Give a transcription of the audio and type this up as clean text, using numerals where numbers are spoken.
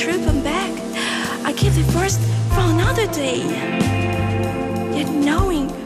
trip and back. I keep the first for another day. Yet knowing